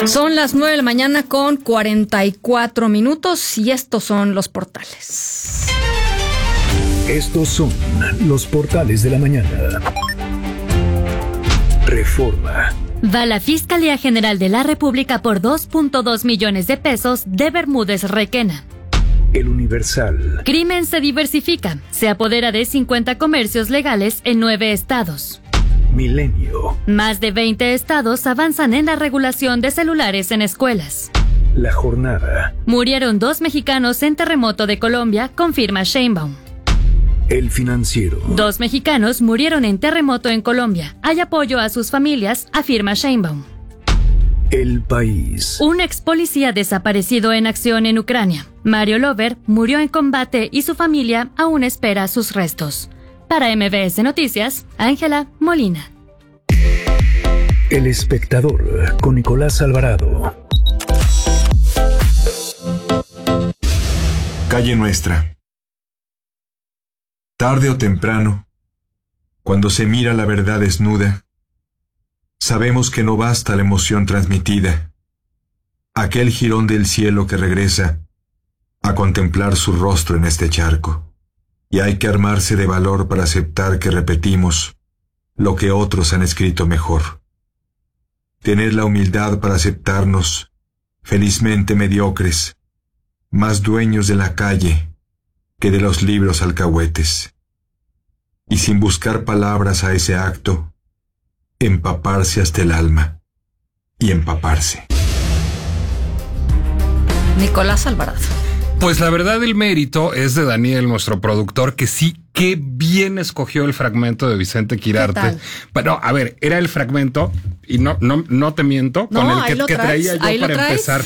Son las 9 de la mañana con 44 minutos y estos son los portales. Estos son los portales de la mañana. Reforma. Va la Fiscalía General de la República por 2.2 millones de pesos de Bermúdez Requena. El Universal. Crimen se diversifica. Se apodera de 50 comercios legales en 9 estados. Milenio. Más de 20 estados avanzan en la regulación de celulares en escuelas. La Jornada. Murieron 2 mexicanos en terremoto de Colombia, confirma Sheinbaum. El Financiero. 2 mexicanos murieron en terremoto en Colombia. Hay apoyo a sus familias, afirma Sheinbaum. El País. Un ex policía desaparecido en acción en Ucrania. Mario Lover murió en combate y su familia aún espera sus restos. Para MBS Noticias, Ángela Molina. El Espectador, con Nicolás Alvarado. Calle Nuestra. Tarde o temprano, cuando se mira la verdad desnuda, sabemos que no basta la emoción transmitida, aquel jirón del cielo que regresa a contemplar su rostro en este charco, y hay que armarse de valor para aceptar que repetimos lo que otros han escrito mejor. Tener la humildad para aceptarnos, felizmente mediocres, más dueños de la calle que de los libros alcahuetes. Y sin buscar palabras a ese acto, empaparse hasta el alma y empaparse. Nicolás Alvarado. Pues la verdad el mérito es de Daniel, nuestro productor, que sí, qué bien escogió el fragmento de Vicente Quirarte. Bueno, a ver, era el fragmento, y no te miento, no, con el que traía yo para empezar.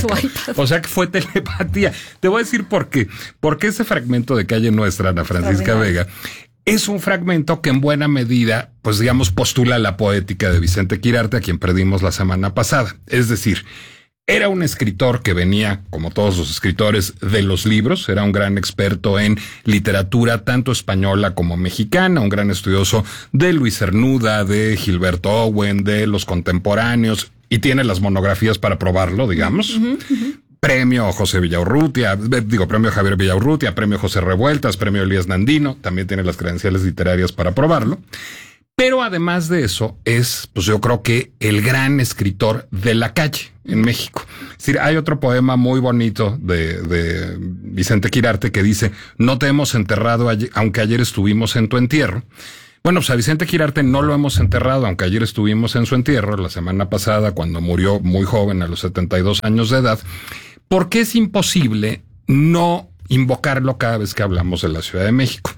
O sea que fue telepatía. Te voy a decir por qué. Porque ese fragmento de Calle Nuestra, Ana Francisca Vega, es un fragmento que en buena medida, pues digamos, postula la poética de Vicente Quirarte, a quien perdimos la semana pasada. Es decir, era un escritor que venía, como todos los escritores, de los libros. Era un gran experto en literatura, tanto española como mexicana, un gran estudioso de Luis Cernuda, de Gilberto Owen, de los contemporáneos, y tiene las monografías para probarlo, digamos. Premio José Villaurrutia, premio Javier Villaurrutia, premio José Revueltas, premio Elías Nandino, también tiene las credenciales literarias para probarlo. Pero además de eso es, pues yo creo que el gran escritor de la calle en México. Es decir, hay otro poema muy bonito de Vicente Quirarte que dice: no te hemos enterrado aunque ayer estuvimos en tu entierro. Bueno, pues a Vicente Quirarte no lo hemos enterrado, aunque ayer estuvimos en su entierro, la semana pasada, cuando murió muy joven, a los 72 años de edad, porque es imposible no invocarlo cada vez que hablamos de la Ciudad de México.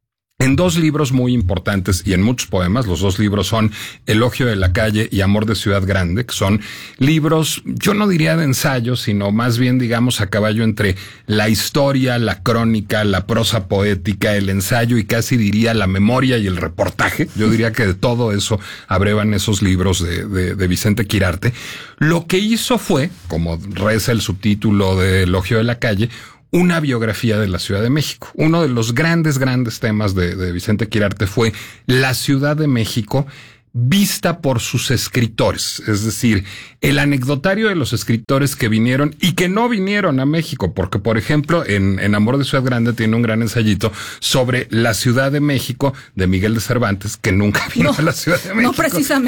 En 2 libros muy importantes y en muchos poemas, los 2 libros son Elogio de la Calle y Amor de Ciudad Grande, que son libros, yo no diría de ensayo, sino más bien, digamos, a caballo entre la historia, la crónica, la prosa poética, el ensayo y casi diría la memoria y el reportaje. Yo diría que de todo eso abrevan esos libros de Vicente Quirarte. Lo que hizo fue, como reza el subtítulo de Elogio de la Calle, una biografía de la Ciudad de México. Uno de los grandes temas de Vicente Quirarte fue la Ciudad de México vista por sus escritores. Es decir, el anecdotario de los escritores que vinieron y que no vinieron a México, porque, por ejemplo, en Amor de Ciudad Grande tiene un gran ensayito sobre la Ciudad de México de Miguel de Cervantes, que nunca vino a la Ciudad de México.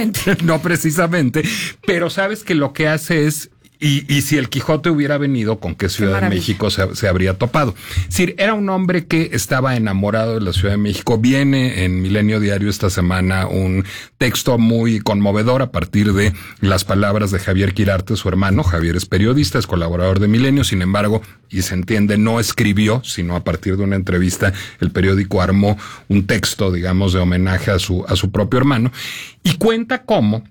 No precisamente. Pero sabes que lo que hace es... Y si el Quijote hubiera venido, ¿con qué Ciudad de México se habría topado? Es decir, era un hombre que estaba enamorado de la Ciudad de México. Viene en Milenio Diario esta semana un texto muy conmovedor a partir de las palabras de Javier Quirarte, su hermano. Javier es periodista, es colaborador de Milenio, sin embargo, y se entiende, no escribió, sino a partir de una entrevista, el periódico armó un texto, digamos, de homenaje a su propio hermano, y cuenta cómo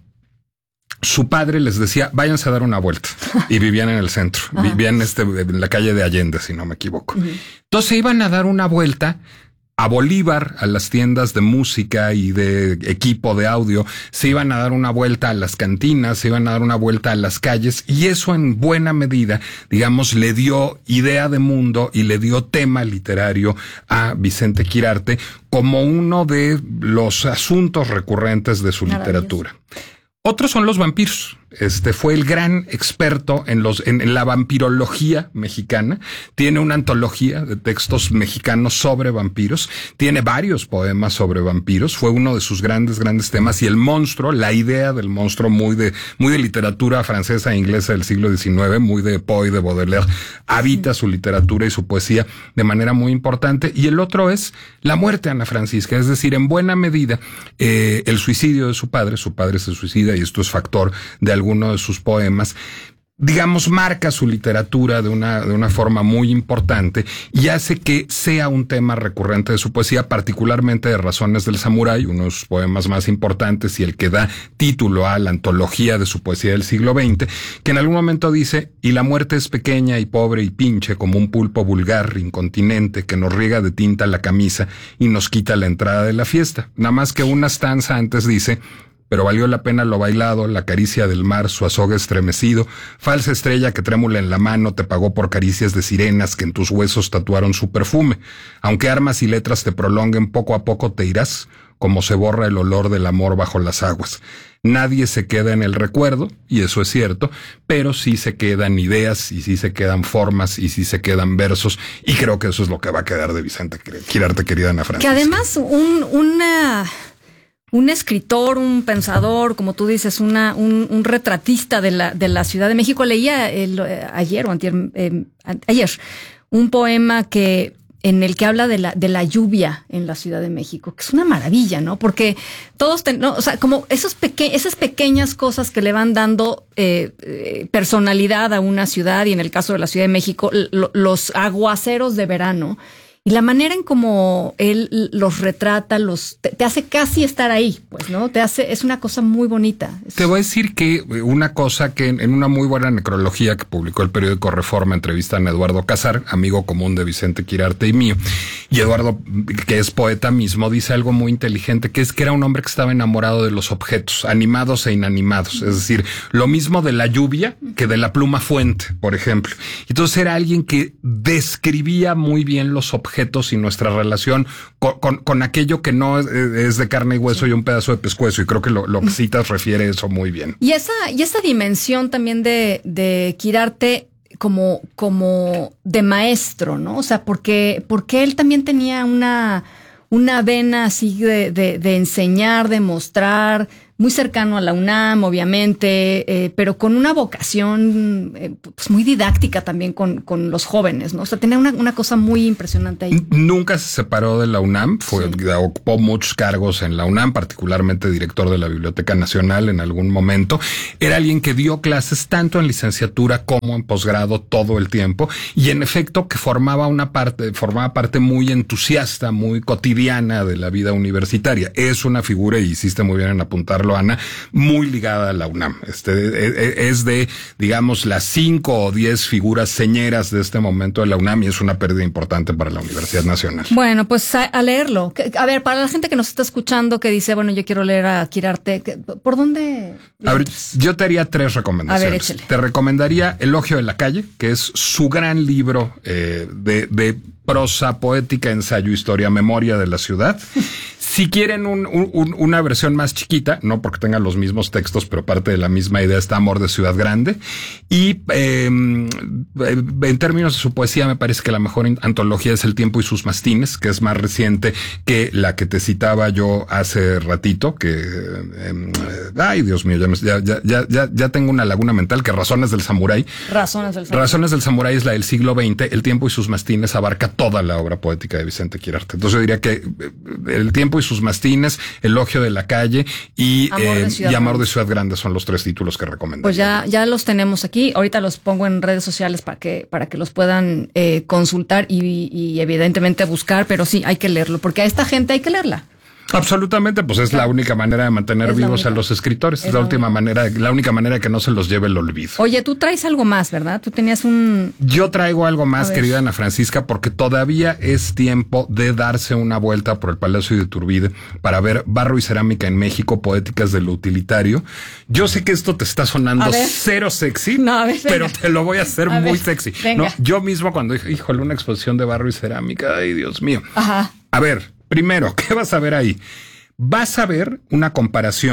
su padre les decía, váyanse a dar una vuelta. Y vivían en el centro. Vivían en la calle de Allende, si no me equivoco. Entonces iban a dar una vuelta a Bolívar, a las tiendas de música y de equipo de audio. Se iban a dar una vuelta a las cantinas, se iban a dar una vuelta a las calles. Y eso en buena medida, digamos, le dio idea de mundo y le dio tema literario a Vicente Quirarte como uno de los asuntos recurrentes de su literatura. Otros son los vampiros. fue el gran experto en la vampirología mexicana. Tiene una antología de textos mexicanos sobre vampiros. Tiene varios poemas sobre vampiros. Fue uno de sus grandes temas. Y el monstruo, la idea del monstruo muy de literatura francesa e inglesa del siglo XIX, muy de Poe y de Baudelaire, habita su literatura y su poesía de manera muy importante. Y el otro es la muerte de Ana Francisca, es decir, en buena medida, el suicidio de su padre se suicida y esto es factor de alguno de sus poemas. Digamos, marca su literatura de una forma muy importante y hace que sea un tema recurrente de su poesía, particularmente de Razones del Samurái, uno de sus poemas más importantes y el que da título a la antología de su poesía del siglo XX, que en algún momento dice: y la muerte es pequeña y pobre y pinche como un pulpo vulgar, incontinente, que nos riega de tinta la camisa y nos quita la entrada de la fiesta. Nada más que una stanza antes dice: pero valió la pena lo bailado, la caricia del mar, su azogue estremecido, falsa estrella que trémula en la mano te pagó por caricias de sirenas que en tus huesos tatuaron su perfume. Aunque armas y letras te prolonguen, poco a poco te irás, como se borra el olor del amor bajo las aguas. Nadie se queda en el recuerdo, y eso es cierto, pero sí se quedan ideas, y sí se quedan formas, y sí se quedan versos, y creo que eso es lo que va a quedar de Vicente Quirarte, querida Ana Francisca. Que además un escritor, un pensador, como tú dices, un retratista de la Ciudad de México. Leía ayer un poema en el que habla de la lluvia en la Ciudad de México, que es una maravilla, ¿no? Porque todos, o sea, como esas pequeñas cosas que le van dando personalidad a una ciudad, y en el caso de la Ciudad de México, los aguaceros de verano. Y la manera en cómo él los retrata, te hace casi estar ahí, pues, ¿no? Es una cosa muy bonita. Te voy a decir que una cosa que en una muy buena necrología que publicó el periódico Reforma, entrevistan a Eduardo Casar, amigo común de Vicente Quirarte y mío, y Eduardo, que es poeta mismo, dice algo muy inteligente, que es que era un hombre que estaba enamorado de los objetos, animados e inanimados. Es decir, lo mismo de la lluvia que de la pluma fuente, por ejemplo. Entonces era alguien que describía muy bien los objetos y nuestra relación con aquello que no es de carne y hueso y un pedazo de pescuezo, y creo que lo que citas refiere eso muy bien. Y esa dimensión también de Quirarte como de maestro, ¿no? O sea, porque él también tenía una vena así de enseñar, de mostrar, muy cercano a la UNAM, obviamente, pero con una vocación pues muy didáctica también con los jóvenes, ¿no? O sea, tenía una cosa muy impresionante ahí. Nunca se separó de la UNAM, ocupó muchos cargos en la UNAM, particularmente director de la Biblioteca Nacional en algún momento. Era alguien que dio clases tanto en licenciatura como en posgrado todo el tiempo, y en efecto que formaba parte muy entusiasta, muy cotidiana de la vida universitaria. Es una figura, y hiciste muy bien en apuntarlo, Ana, muy ligada a la UNAM. Es de, digamos, las 5 o 10 figuras señeras de este momento de la UNAM, y es una pérdida importante para la Universidad Nacional. Bueno, pues a leerlo. A ver, para la gente que nos está escuchando, que dice, bueno, yo quiero leer a Quirarte, ¿por dónde? A ver, yo te haría 3 recomendaciones. A ver, échale. Te recomendaría Elogio de la calle, que es su gran libro de prosa poética, ensayo, historia, memoria de la ciudad. Si quieren una versión más chiquita, no porque tenga los mismos textos, pero parte de la misma idea, está Amor de Ciudad Grande. Y en términos de su poesía, me parece que la mejor antología es El Tiempo y sus mastines, que es más reciente que la que te citaba yo hace ratito, que ay, Dios mío, ya tengo una laguna mental, que Razones del Samurái. Razones del Samurái es la del siglo XX. El Tiempo y sus mastines abarca toda la obra poética de Vicente Quirarte. Entonces yo diría que El Tiempo y sus mastines, Elogio de la calle y Amor de Ciudad Grande son los 3 títulos que recomiendo. Pues ya los tenemos aquí. Ahorita los pongo en redes sociales para que los puedan consultar y evidentemente buscar, pero sí, hay que leerlo, porque a esta gente hay que leerla. Absolutamente, pues es la única manera de mantener vivos a los escritores. Es la única manera que no se los lleve el olvido. Oye, tú traes algo más, ¿verdad? Tú tenías Yo traigo algo más, querida Ana Francisca, porque todavía es tiempo de darse una vuelta por el Palacio de Iturbide para ver Barro y Cerámica en México, poéticas de lo utilitario. Yo sé que esto te está sonando cero sexy, pero te lo voy a hacer muy sexy. ¿No? Yo mismo cuando dije, híjole, una exposición de barro y cerámica, ay, Dios mío. Ajá. A ver, primero, ¿qué vas a ver ahí? Vas a ver una comparación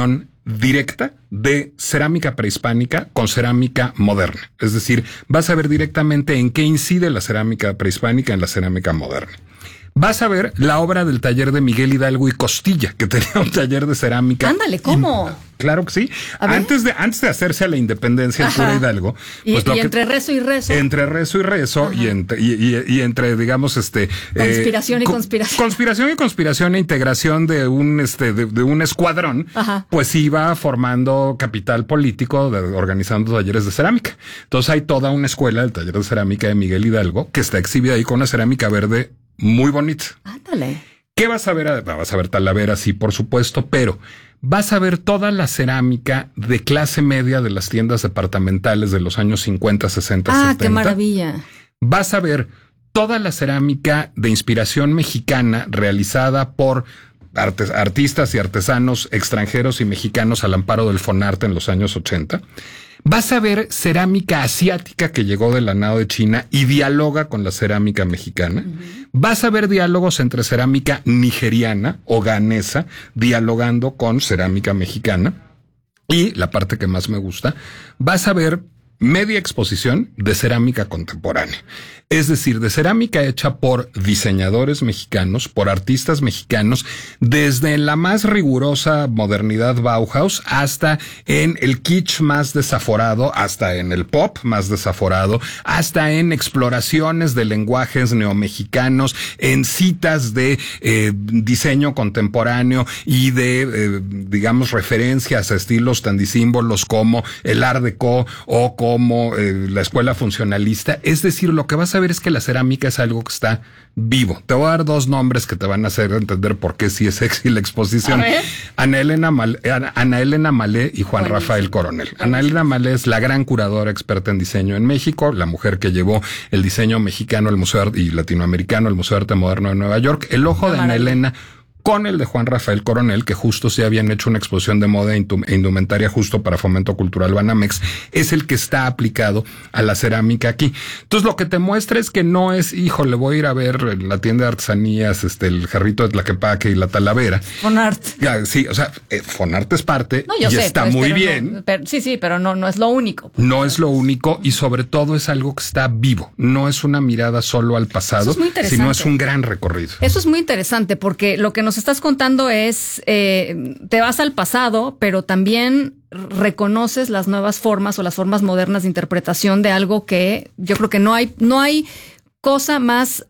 directa de cerámica prehispánica con cerámica moderna. Es decir, vas a ver directamente en qué incide la cerámica prehispánica en la cerámica moderna. Vas a ver la obra del taller de Miguel Hidalgo y Costilla, que tenía un taller de cerámica. Ándale, ¿cómo? Claro que sí. Antes de hacerse a la independencia el cura Hidalgo. Pues y entre rezo y rezo. Entre rezo y rezo y entre, digamos, conspiración y conspiración. Conspiración y conspiración e integración de un escuadrón, pues iba formando capital político organizando talleres de cerámica. Entonces hay toda una escuela del taller de cerámica de Miguel Hidalgo que está exhibida ahí con una cerámica verde muy bonita. Ándale. ¿Qué vas a ver? Vas a ver Talavera, sí, por supuesto, pero vas a ver toda la cerámica de clase media de las tiendas departamentales de los años 50, 60, 70. ¡Qué maravilla! Vas a ver toda la cerámica de inspiración mexicana realizada por artistas y artesanos extranjeros y mexicanos al amparo del Fonarte en los años 80. Vas a ver cerámica asiática que llegó del Lanao de China y dialoga con la cerámica mexicana. Vas a ver diálogos entre cerámica nigeriana o ganesa dialogando con cerámica mexicana. Y la parte que más me gusta, vas a ver media exposición de cerámica contemporánea. Es decir, de cerámica hecha por diseñadores mexicanos, por artistas mexicanos, desde la más rigurosa modernidad Bauhaus hasta en el kitsch más desaforado, hasta en el pop más desaforado, hasta en exploraciones de lenguajes neomexicanos, en citas de diseño contemporáneo y de, digamos, referencias a estilos tan disímbolos como el Art Deco o como la escuela funcionalista. Es decir, lo que vas a ver es que la cerámica es algo que está vivo. Te voy a dar dos nombres que te van a hacer entender por qué sí es sexy la exposición. Ana Elena Malé y Juan Rafael Coronel. Ana Elena Malé es la gran curadora experta en diseño en México, la mujer que llevó el diseño mexicano al Museo y latinoamericano al Museo de Arte Moderno de Nueva York. El ojo de Ana Elena con el de Juan Rafael Coronel, que justo se habían hecho una exposición de moda e indumentaria justo para Fomento Cultural Banamex, es el que está aplicado a la cerámica aquí. Entonces lo que te muestra es que no es, híjole, voy a ir a ver en la tienda de artesanías, el jarrito de Tlaquepaque y la Talavera. Fonart. Sí, o sea, Fonart es parte y está muy bien. Sí, pero no es lo único. No es lo único y sobre todo es algo que está vivo. No es una mirada solo al pasado, sino es un gran recorrido. Eso es muy interesante porque lo que nos estás contando es, te vas al pasado, pero también reconoces las nuevas formas o las formas modernas de interpretación de algo que yo creo que no hay cosa más,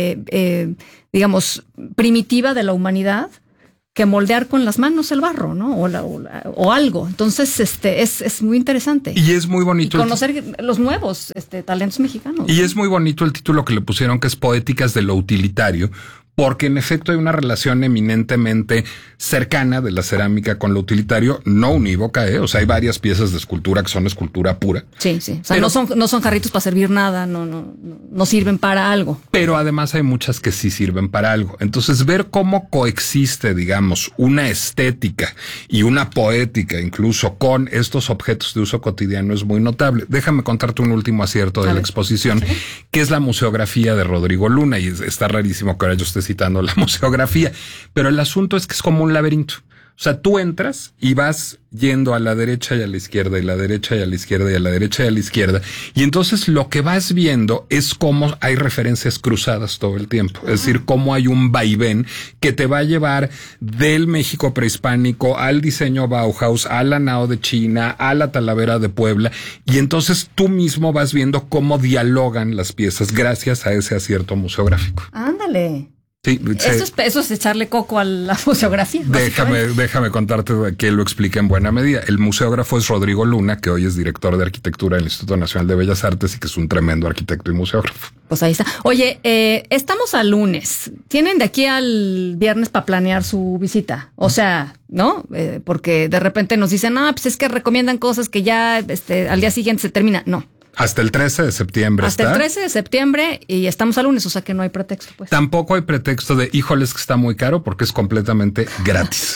digamos, primitiva de la humanidad que moldear con las manos el barro, ¿no? O algo. Entonces, es muy interesante. Y es muy bonito. Y conocer los nuevos talentos mexicanos. Y es muy bonito el título que le pusieron, que es Poéticas de lo Utilitario, porque en efecto hay una relación eminentemente cercana de la cerámica con lo utilitario, no unívoca, o sea, hay varias piezas de escultura que son escultura pura. Sí. O sea, pero no son jarritos para servir nada, no sirven para algo. Pero además hay muchas que sí sirven para algo. Entonces, ver cómo coexiste, digamos, una estética y una poética incluso con estos objetos de uso cotidiano es muy notable. Déjame contarte un último acierto de la exposición, que es la museografía de Rodrigo Luna, y está rarísimo que ahora yo esté citando la museografía, pero el asunto es que es como un laberinto. O sea, tú entras y vas yendo a la derecha y a la izquierda y a la derecha y a la izquierda y a la derecha y a la izquierda. Y entonces lo que vas viendo es cómo hay referencias cruzadas todo el tiempo. Es decir, cómo hay un vaivén que te va a llevar del México prehispánico al diseño Bauhaus, al Lanao de China, a la Talavera de Puebla. Y entonces tú mismo vas viendo cómo dialogan las piezas gracias a ese acierto museográfico. Ándale. Sí, eso es echarle coco a la museografía. Déjame contarte que lo explique en buena medida. El museógrafo es Rodrigo Luna, que hoy es director de arquitectura del Instituto Nacional de Bellas Artes y que es un tremendo arquitecto y museógrafo. Pues ahí está. Oye, estamos al lunes. ¿Tienen de aquí al viernes para planear su visita? O sea, ¿no? Porque de repente nos dicen, pues es que recomiendan cosas que ya al día siguiente se termina. No. Hasta el 13 de septiembre. Hasta el 13 de septiembre y estamos al lunes, o sea que no hay pretexto. Pues. Tampoco hay pretexto de, híjoles, que está muy caro, porque es completamente gratis.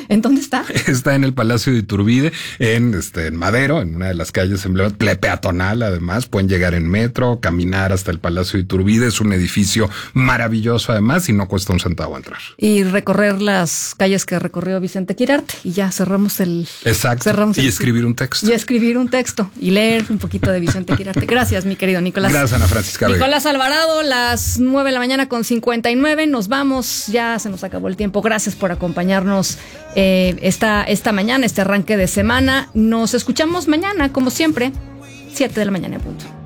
¿En dónde está? Está en el Palacio de Iturbide, en Madero, en una de las calles peatonal. Además, pueden llegar en metro, caminar hasta el Palacio de Iturbide. Es un edificio maravilloso, además, y no cuesta un centavo entrar. Y recorrer las calles que recorrió Vicente Quirarte. Y ya cerramos el... Exacto. Y escribir un texto. Y escribir un texto. Y leer un poquito de Vicente Quirarte. Gracias, mi querido Nicolás. Gracias, Ana Francisca Vega. Nicolás Alvarado, las 9 de la mañana con 59. Nos vamos. Ya se nos acabó el tiempo. Gracias por acompañarnos esta mañana, este arranque de semana. Nos escuchamos mañana, como siempre, 7 de la mañana, punto.